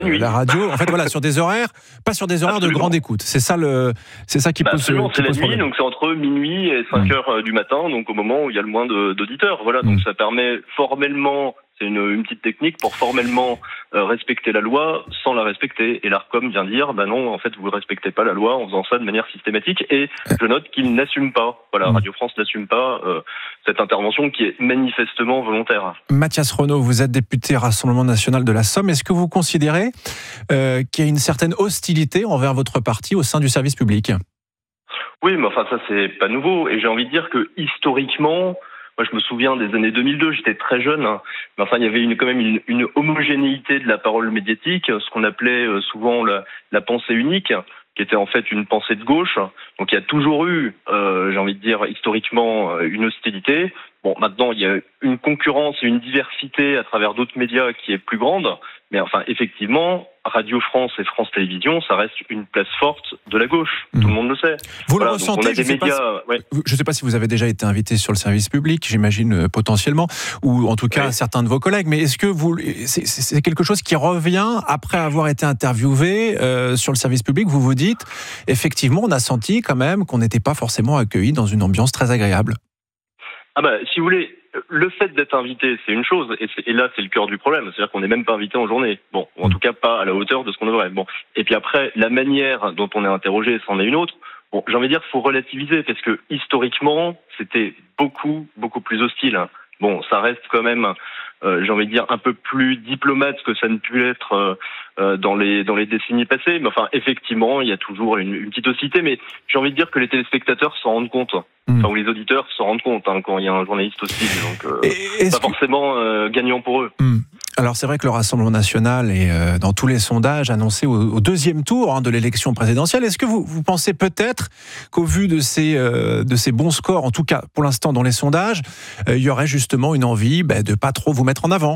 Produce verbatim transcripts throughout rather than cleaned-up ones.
nuit. la radio. En fait, voilà, sur des horaires, pas sur des horaires Absolument. de grande écoute. C'est ça le, c'est ça qui Bah, pose. absolument, qui c'est la pose nuit, problème. donc c'est entre minuit et cinq Mmh. heures du matin, donc au moment où il y a le moins de, d'auditeurs. Voilà, donc Mmh. ça permet formellement, c'est une, une petite technique pour formellement euh, respecter la loi sans la respecter. Et l'Arcom vient dire, bah non, en fait, vous ne respectez pas la loi en faisant ça de manière systématique. Et je note qu'il n'assume pas. Voilà, Mmh. Radio France n'assume pas euh, cette intervention qui est manifestement volontaire. Mathias Renaud, vous êtes député Rassemblement National de la Somme. Est-ce que vous considérez euh, qu'il y a une certaine hostilité envers votre parti au sein du service public ? Oui, mais enfin ça c'est pas nouveau. Et j'ai envie de dire que historiquement, moi je me souviens des années deux mille deux, j'étais très jeune, hein, mais enfin il y avait une, quand même une, une homogénéité de la parole médiatique, ce qu'on appelait euh, souvent la, la pensée unique, qui était en fait une pensée de gauche. Donc il y a toujours eu, euh, j'ai envie de dire historiquement, euh, une hostilité. Bon, maintenant il y a une concurrence et une diversité à travers d'autres médias qui est plus grande, mais enfin effectivement, Radio France et France Télévisions, ça reste une place forte de la gauche. Mmh. Tout le monde le sait. Vous Voilà, le donc on ressentez a des je sais médias. pas si... Ouais. Je ne sais pas si vous avez déjà été invité sur le service public, j'imagine euh, potentiellement, ou en tout cas Oui. certains de vos collègues. Mais est-ce que vous, c'est, c'est quelque chose qui revient après avoir été interviewé euh, sur le service public ? Vous vous dites, effectivement, on a senti quand même qu'on n'était pas forcément accueillis dans une ambiance très agréable. Ah bah, si vous voulez, le fait d'être invité, c'est une chose, et, c'est, et là, c'est le cœur du problème. C'est-à-dire qu'on n'est même pas invité en journée. Bon, ou en tout cas pas à la hauteur de ce qu'on devrait. Bon, et puis après, la manière dont on est interrogé, c'en est une autre. Bon, j'ai envie de dire, faut relativiser, parce que historiquement, c'était beaucoup, beaucoup plus hostile. Bon, ça reste quand même, euh, j'ai envie de dire, un peu plus diplomate que ça ne pu être euh, euh, dans les dans les décennies passées. Mais enfin, effectivement, il y a toujours une, une petite hostilité. Mais j'ai envie de dire que les téléspectateurs s'en rendent compte. Enfin, ou les auditeurs s'en rendent compte hein, quand il y a un journaliste hostile. Donc, euh, c'est pas que... forcément euh, gagnant pour eux. Mmh. Alors c'est vrai que le Rassemblement National est euh, dans tous les sondages annoncé au, au deuxième tour hein, de l'élection présidentielle. Est-ce que vous, vous pensez peut-être qu'au vu de ces, euh, de ces bons scores, en tout cas pour l'instant dans les sondages, euh, il y aurait justement une envie bah, de pas trop vous mettre en avant ?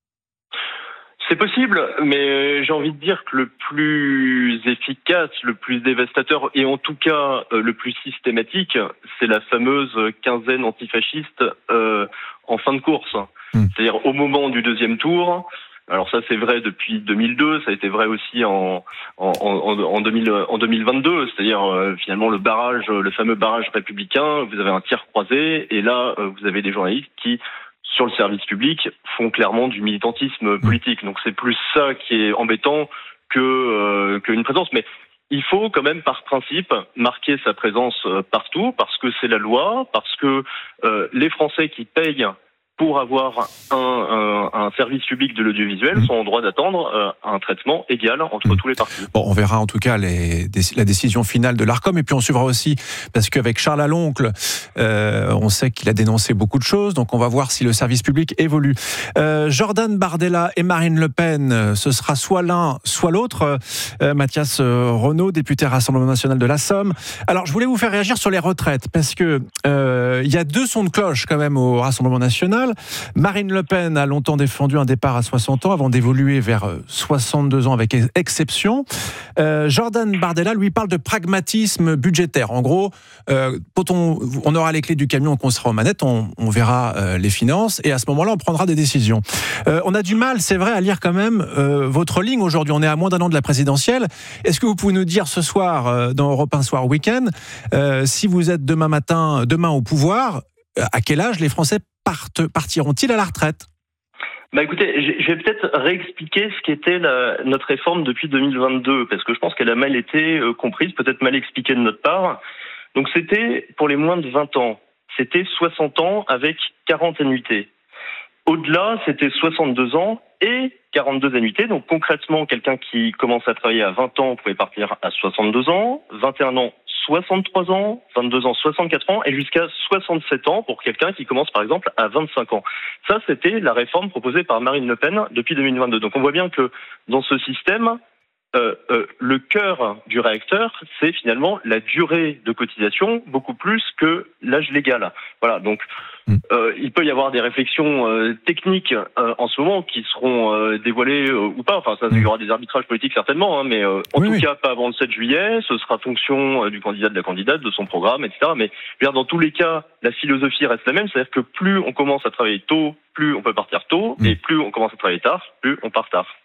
C'est possible, mais j'ai envie de dire que le plus efficace, le plus dévastateur et en tout cas euh, le plus systématique, c'est la fameuse quinzaine antifasciste euh, en fin de course. Mmh. C'est-à-dire au moment du deuxième tour. Alors ça c'est vrai depuis deux mille deux, ça a été vrai aussi en en en, en, deux mille, en deux mille vingt-deux, c'est-à-dire euh, finalement le barrage, le fameux barrage républicain. Vous avez un tir croisé et là euh, vous avez des journalistes qui sur le service public font clairement du militantisme politique. Donc c'est plus ça qui est embêtant que euh, qu'une présence. Mais il faut quand même par principe marquer sa présence partout parce que c'est la loi, parce que euh, les Français qui payent pour avoir un, un, un service public de l'audiovisuel mmh. sont en droit d'attendre euh, un traitement égal entre mmh. tous les partis. Bon, on verra en tout cas les, la décision finale de l'Arcom et puis on suivra aussi, parce qu'avec Charles Aloncle, euh, on sait qu'il a dénoncé beaucoup de choses, donc on va voir si le service public évolue. Euh, Jordan Bardella et Marine Le Pen, ce sera soit l'un, soit l'autre. Euh, Mathias Renaud, député Rassemblement National de la Somme. Alors, je voulais vous faire réagir sur les retraites, parce que euh, il y a deux sons de cloche quand même au Rassemblement National. Marine Le Pen a longtemps défendu un départ à soixante ans avant d'évoluer vers soixante-deux ans avec exception. Euh, Jordan Bardella lui parle de pragmatisme budgétaire. En gros, euh, quand on, on aura les clés du camion, qu'on sera aux manettes, on, on verra euh, les finances et à ce moment-là, on prendra des décisions. Euh, on a du mal, c'est vrai, à lire quand même euh, votre ligne aujourd'hui. On est à moins d'un an de la présidentielle. Est-ce que vous pouvez nous dire ce soir, euh, dans Europe un Soir Week-end, euh, si vous êtes demain matin, demain au pouvoir, à quel âge les Français partent, partiront-ils à la retraite ? Bah écoutez, je vais peut-être réexpliquer ce qu'était la, notre réforme depuis deux mille vingt-deux, parce que je pense qu'elle a mal été euh, comprise, peut-être mal expliquée de notre part. Donc c'était pour les moins de vingt ans, c'était soixante ans avec quarante annuités. Au-delà, c'était soixante-deux ans et quarante-deux annuités. Donc concrètement, quelqu'un qui commence à travailler à vingt ans pouvait partir à soixante-deux ans, vingt et un ans, soixante-trois ans, vingt-deux ans, soixante-quatre ans et jusqu'à soixante-sept ans pour quelqu'un qui commence par exemple à vingt-cinq ans. Ça, c'était la réforme proposée par Marine Le Pen depuis deux mille vingt-deux. Donc on voit bien que dans ce système, euh, euh, le cœur du réacteur, c'est finalement la durée de cotisation beaucoup plus que l'âge légal. Voilà, donc euh, il peut y avoir des réflexions euh, techniques euh, en ce moment qui seront euh, dévoilées euh, ou pas. Enfin, ça, il y aura des arbitrages politiques certainement, hein, mais euh, en oui, tout oui. cas pas avant le sept juillet. Ce sera fonction euh, du candidat, de la candidate, de son programme, et cetera. Mais je veux dire, dans tous les cas, la philosophie reste la même, c'est-à-dire que plus on commence à travailler tôt, plus on peut partir tôt, mmh. et plus on commence à travailler tard, plus on part tard.